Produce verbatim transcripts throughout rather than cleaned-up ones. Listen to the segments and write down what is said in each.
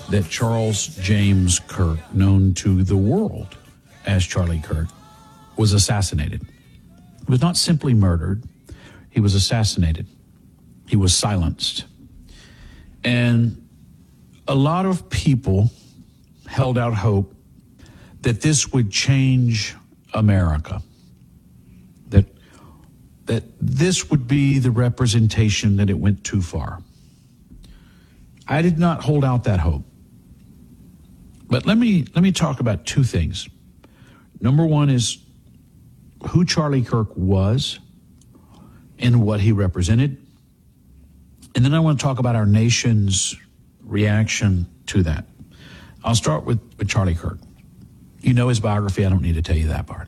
that Charles James Kirk, known to the world as Charlie Kirk, was assassinated. He was not simply murdered. He was assassinated. He was silenced. And a lot of people held out hope that this would change America, that that this would be the representation that it went too far. I did not hold out that hope. But let me let me talk about two things. Number one is who Charlie Kirk was and what he represented. And then I want to talk about our nation's reaction to that. I'll start with, with Charlie Kirk. You know his biography. I don't need to tell you that part.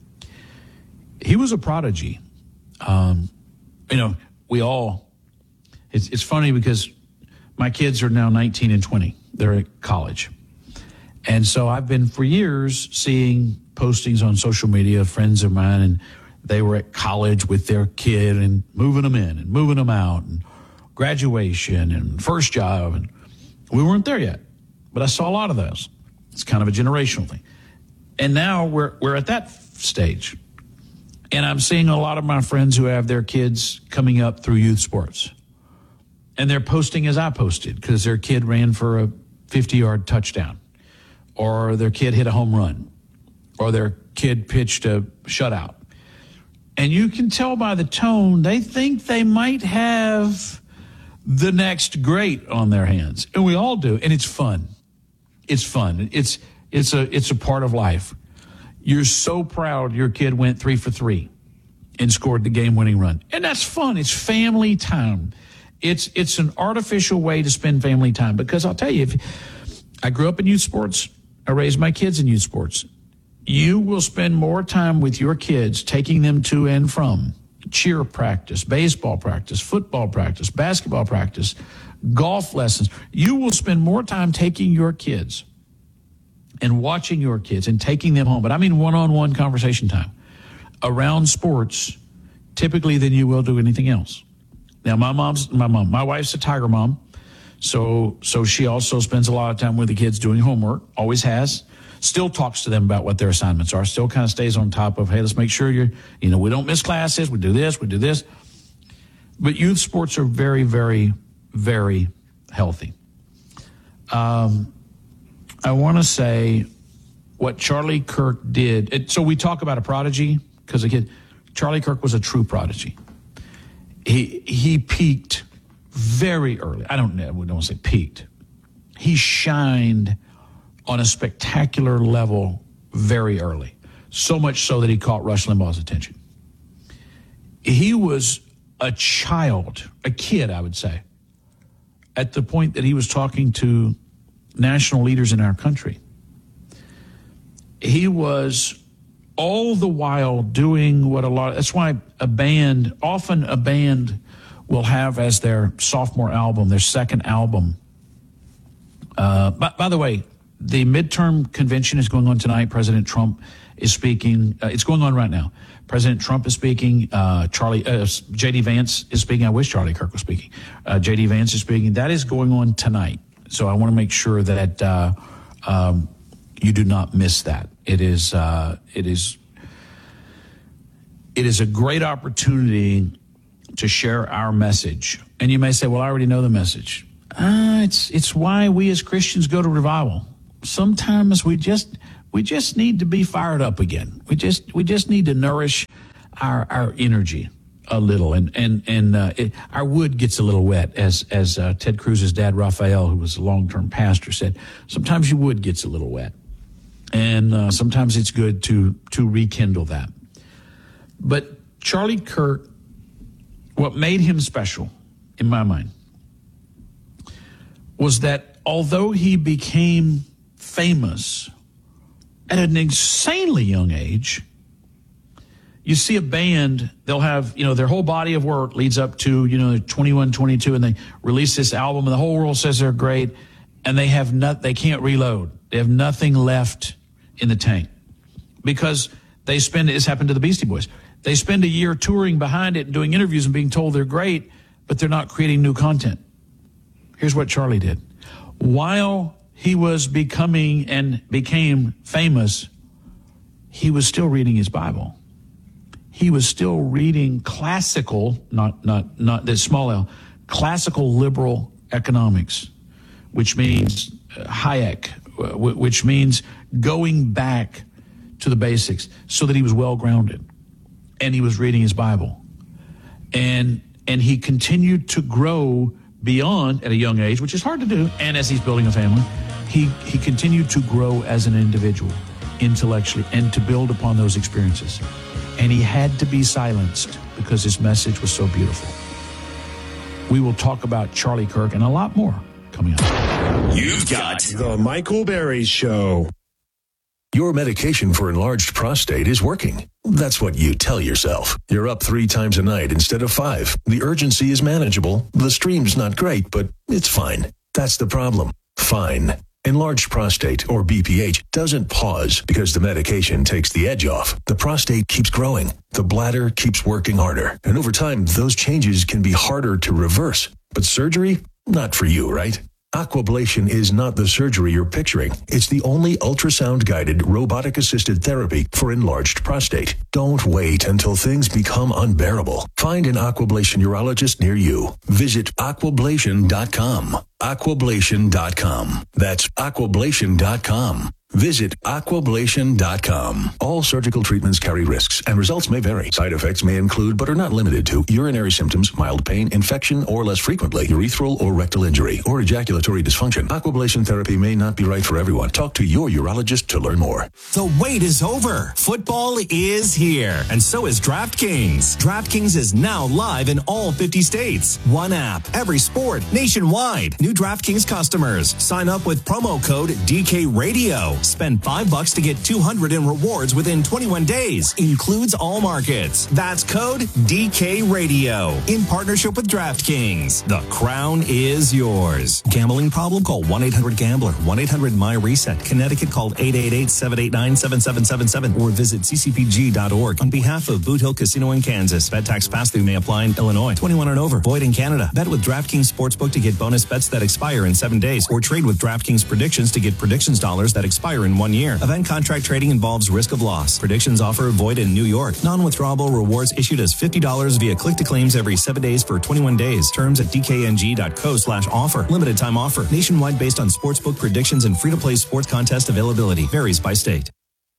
He was a prodigy. Um, you know, we all, it's, it's funny because my kids are now nineteen and twenty. They're at college. And so I've been for years seeing postings on social media, friends of mine, and they were at college with their kid and moving them in and moving them out and graduation and first job. And we weren't there yet, but I saw a lot of those. It's kind of a generational thing. And now we're we're at that stage. And I'm seeing a lot of my friends who have their kids coming up through youth sports. And they're posting as I posted because their kid ran for a fifty-yard touchdown, or their kid hit a home run, or their kid pitched a shutout. And you can tell by the tone, they think they might have the next great on their hands. And we all do. And it's fun. It's fun. It's it's a it's a part of life. You're so proud your kid went three for three and scored the game-winning run. And that's fun. It's family time. It's it's an artificial way to spend family time. Because I'll tell you, if I grew up in youth sports, I raised my kids in youth sports. You will spend more time with your kids taking them to and from cheer practice, baseball practice, football practice, basketball practice, golf lessons. You will spend more time taking your kids and watching your kids and taking them home. But I mean one-on-one conversation time around sports typically than you will do anything else. Now, my mom's, my mom, my wife's a Tiger mom. So, so she also spends a lot of time with the kids doing homework, always has. Still talks to them about what their assignments are, still kind of stays on top of, hey, let's make sure you're, you know, we don't miss classes, we do this, we do this. But youth sports are very, very, very healthy. Um, I want to say what Charlie Kirk did. It, so we talk about a prodigy because a kid, Charlie Kirk was a true prodigy. He he peaked very early. I don't know, we don't want to say peaked. He shined on a spectacular level very early, so much so that he caught Rush Limbaugh's attention. He was a child, a kid, I would say, at the point that he was talking to national leaders in our country. He was all the while doing what a lot of, that's why a band, often a band will have as their sophomore album, their second album. Uh, by, by the way, the midterm convention is going on tonight. President Trump is speaking. Uh, it's going on right now. President Trump is speaking. Uh, Charlie, uh, J D Vance is speaking. I wish Charlie Kirk was speaking. Uh, J D Vance is speaking. That is going on tonight. So I want to make sure that uh, um, you do not miss that. It is. Uh, it is. It is a great opportunity to share our message. And you may say, "Well, I already know the message." Uh, it's it's why we as Christians go to revival. Sometimes we just we just need to be fired up again. We just we just need to nourish our our energy a little, and and and uh, it, our wood gets a little wet, as as uh, Ted Cruz's dad Raphael, who was a long-term pastor, said. Sometimes your wood gets a little wet, and uh, sometimes it's good to to rekindle that. But Charlie Kirk, what made him special, in my mind, was that although he became famous at an insanely young age, you see a band, they'll have, you know, their whole body of work leads up to, you know, twenty-one, twenty-two, and they release this album, and the whole world says they're great, and they have not, they can't reload. They have nothing left in the tank because they spend, it's happened to the Beastie Boys. They spend a year touring behind it and doing interviews and being told they're great, but they're not creating new content. Here's what Charlie did. While he was becoming and became famous, he was still reading his Bible. He was still reading classical, not not not this small L, classical liberal economics, which means uh, Hayek, uh, w- which means going back to the basics, so that he was well grounded, and he was reading his Bible, and and he continued to grow beyond at a young age, which is hard to do. And as he's building a family, he he continued to grow as an individual, intellectually, and to build upon those experiences. And he had to be silenced because his message was so beautiful. We will talk about Charlie Kirk and a lot more coming up. You've got the Michael Berry Show. Your medication for enlarged prostate is working. That's what you tell yourself. You're up three times a night instead of five. The urgency is manageable. The stream's not great, but it's fine. That's the problem. Fine. Enlarged prostate, or B P H, doesn't pause because the medication takes the edge off. The prostate keeps growing. The bladder keeps working harder. And over time, those changes can be harder to reverse. But surgery? Not for you, right? Aquablation is not the surgery you're picturing. It's the only ultrasound-guided, robotic-assisted therapy for enlarged prostate. Don't wait until things become unbearable. Find an Aquablation urologist near you. Visit aquablation dot com. aquablation dot com. That's aquablation dot com. Visit aquablation dot com. All surgical treatments carry risks, and results may vary. Side effects may include, but are not limited to, urinary symptoms, mild pain, infection, or less frequently, urethral or rectal injury, or ejaculatory dysfunction. Aquablation therapy may not be right for everyone. Talk to your urologist to learn more. The wait is over. Football is here, and so is DraftKings. DraftKings is now live in all fifty states. One app, every sport, nationwide. New DraftKings customers. Sign up with promo code D K Radio. Spend five bucks to get two hundred in rewards within twenty-one days. Includes all markets. That's code D K Radio. In partnership with DraftKings. The crown is yours. Gambling problem? Call one eight hundred gambler. one eight hundred my reset. Connecticut called eight eight eight, seven eight nine, seven seven seven seven or visit c c p g dot org. On behalf of Boot Hill Casino in Kansas, bet tax pass-through may apply in Illinois. twenty-one and over. Void in Canada. Bet with DraftKings Sportsbook to get bonus bets that expire in seven days or trade with DraftKings Predictions to get predictions dollars that expire in one year. Event contract trading involves risk of loss. Predictions offer void in New York. Non-withdrawable rewards issued as fifty dollars via click-to-claims every seven days for twenty-one days. Terms at d k n g dot co slash offer. Limited time offer. Nationwide based on sportsbook predictions and free-to-play sports contest availability. Varies by state.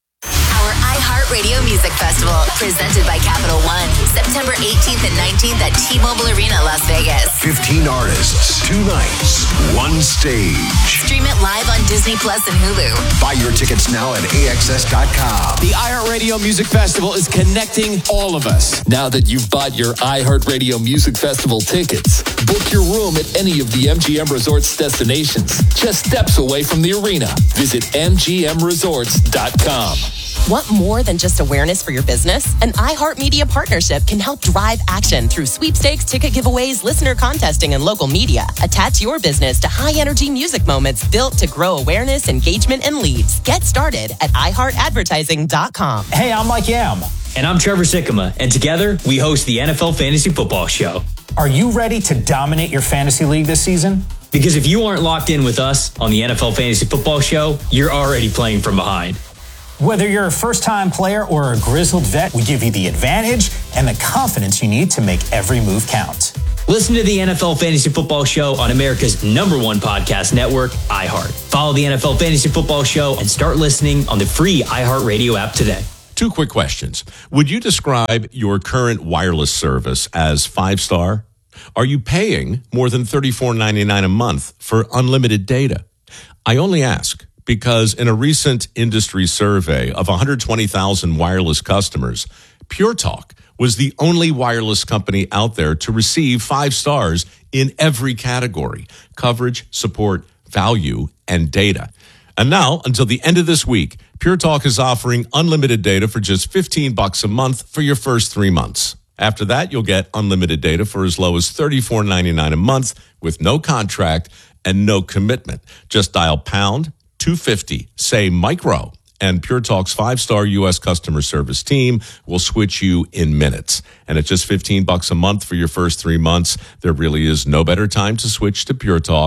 Our iHeartRadio Music Festival, presented by Capital One, September eighteenth and nineteenth at T-Mobile Arena, Las Vegas. fifteen artists, two nights, one stage. Stream it live on Disney Plus and Hulu. Buy your tickets now at a x s dot com. The iHeartRadio Music Festival is connecting all of us. Now that you've bought your iHeartRadio Music Festival tickets, book your room at any of the M G M Resorts destinations, just steps away from the arena. Visit m g m resorts dot com. Want more than just awareness for your business? An iHeartMedia partnership can help drive action through sweepstakes, ticket giveaways, listener contesting, and local media. Attach your business to high-energy music moments built to grow awareness, engagement, and leads. Get started at i heart advertising dot com. Hey, I'm Mike Yam. And I'm Trevor Sikkema, and together we host the N F L Fantasy Football Show. Are you ready to dominate your fantasy league this season? Because if you aren't locked in with us on the N F L Fantasy Football Show, you're already playing from behind. Whether you're a first-time player or a grizzled vet, we give you the advantage and the confidence you need to make every move count. Listen to the N F L Fantasy Football Show on America's number one podcast network, iHeart. Follow the N F L Fantasy Football Show and start listening on the free iHeartRadio app today. Two quick questions. Would you describe your current wireless service as five-star? Are you paying more than thirty-four ninety-nine a month for unlimited data? I only ask because in a recent industry survey of one hundred twenty thousand wireless customers, Pure Talk was the only wireless company out there to receive five stars in every category: coverage, support, value, and data. And now, until the end of this week, Pure Talk is offering unlimited data for just fifteen bucks a month for your first three months. After that, you'll get unlimited data for as low as thirty-four ninety-nine a month with no contract and no commitment. Just dial pound two fifty, say micro, and Pure Talk's five-star U S customer service team will switch you in minutes. And at just fifteen bucks a month for your first three months, there really is no better time to switch to Pure Talk.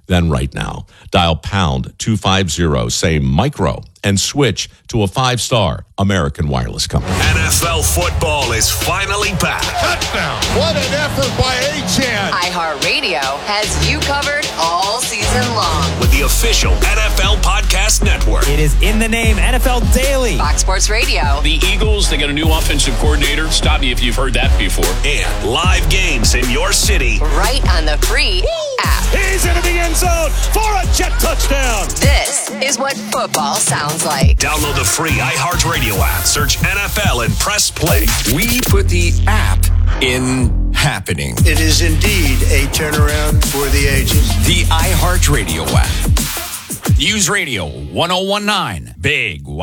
then right now, dial pound two fifty, say micro, and switch to a five-star American Wireless company. N F L football is finally back. Touchdown. What an effort by Achane. iHeartRadio has you covered all season long. With the official N F L Podcast Network. It is in the name, N F L Daily. Fox Sports Radio. The Eagles, they got a new offensive coordinator. Stop me if you've heard that before. And live games in your city. Right on the free Woo! app. He's into the end zone for a jet touchdown. This is what football sounds like. Download the free iHeartRadio app. Search N F L and press play. We put the app in happening. It is indeed a turnaround for the ages. The iHeartRadio app. Use Radio one oh one nine. Big